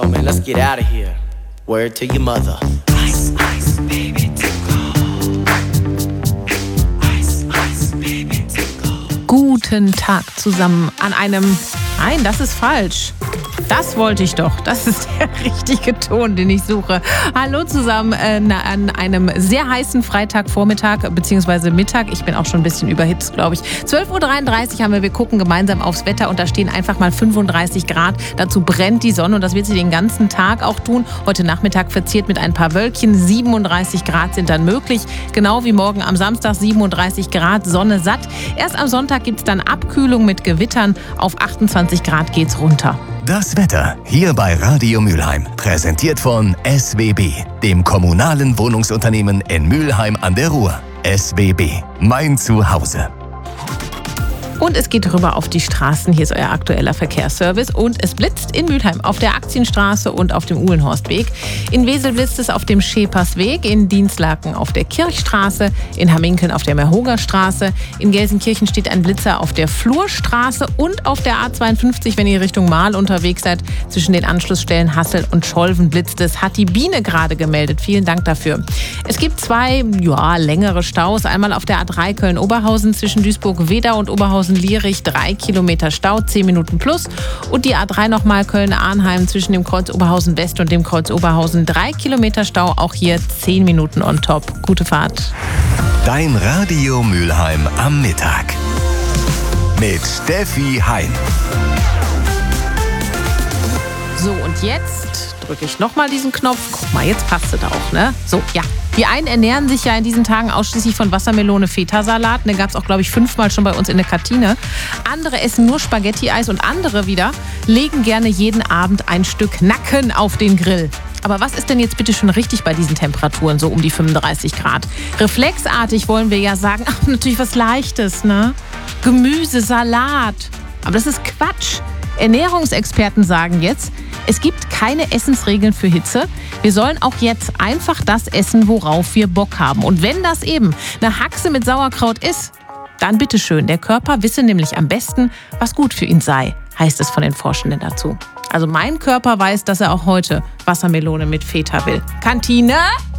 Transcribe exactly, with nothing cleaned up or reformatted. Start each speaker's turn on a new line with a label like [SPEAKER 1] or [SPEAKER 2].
[SPEAKER 1] Oh man, let's get out of here. Word to your mother. Ice, ice, baby, tickle. Ice, ice, baby, tickle.
[SPEAKER 2] Guten Tag zusammen an einem... Nein, das ist falsch. Das wollte ich doch. Das ist der richtige Ton, den ich suche. Hallo zusammen äh, an einem sehr heißen Freitagvormittag bzw. Mittag. Ich bin auch schon ein bisschen überhitzt, glaube ich. zwölf Uhr dreiunddreißig haben wir. Wir gucken gemeinsam aufs Wetter und da stehen einfach mal fünfunddreißig Grad. Dazu brennt die Sonne und das wird sie den ganzen Tag auch tun. Heute Nachmittag verziert mit ein paar Wölkchen. siebenunddreißig Grad sind dann möglich. Genau wie morgen am Samstag siebenunddreißig Grad, Sonne satt. Erst am Sonntag gibt es dann Abkühlung mit Gewittern. Auf achtundzwanzig Grad geht's runter.
[SPEAKER 3] Das Wetter hier bei Radio Mülheim, präsentiert von S W B, dem kommunalen Wohnungsunternehmen in Mülheim an der Ruhr. S W B, mein Zuhause.
[SPEAKER 2] Und es geht rüber auf die Straßen. Hier ist euer aktueller Verkehrsservice. Und es blitzt in Mülheim auf der Aktienstraße und auf dem Uhlenhorstweg. In Wesel blitzt es auf dem Schepersweg, in Dienstlaken auf der Kirchstraße, in Hamminkeln auf der Merhogerstraße. In Gelsenkirchen steht ein Blitzer auf der Flurstraße und auf der A zweiundfünfzig, wenn ihr Richtung Mahl unterwegs seid. Zwischen den Anschlussstellen Hassel und Scholven blitzt es. Hat die Biene gerade gemeldet. Vielen Dank dafür. Es gibt zwei, ja, längere Staus. Einmal auf der A drei Köln-Oberhausen zwischen Duisburg-Wedau und Oberhausen Lierich, drei Kilometer Stau, zehn Minuten plus. Und die A drei nochmal Köln-Arnheim zwischen dem Kreuz Oberhausen West und dem Kreuz Oberhausen, drei Kilometer Stau, auch hier zehn Minuten on top. Gute Fahrt.
[SPEAKER 3] Dein Radio Mülheim am Mittag. Mit Steffi Hein.
[SPEAKER 2] So, und jetzt drücke ich nochmal diesen Knopf. Guck mal, jetzt passt es auch, ne? So, ja. Die einen ernähren sich ja in diesen Tagen ausschließlich von Wassermelone, Feta-Salat. Den gab es auch, glaube ich, fünfmal schon bei uns in der Kantine. Andere essen nur Spaghetti-Eis und andere wieder legen gerne jeden Abend ein Stück Nacken auf den Grill. Aber was ist denn jetzt bitte schon richtig bei diesen Temperaturen, so um die fünfunddreißig Grad? Reflexartig wollen wir ja sagen, ach, natürlich was Leichtes, ne? Gemüse, Salat. Aber das ist Quatsch. Ernährungsexperten sagen jetzt, es gibt keine Essensregeln für Hitze. Wir sollen auch jetzt einfach das essen, worauf wir Bock haben. Und wenn das eben eine Haxe mit Sauerkraut ist, dann bitteschön. Der Körper wisse nämlich am besten, was gut für ihn sei, heißt es von den Forschenden dazu. Also mein Körper weiß, dass er auch heute Wassermelone mit Feta will. Kantine?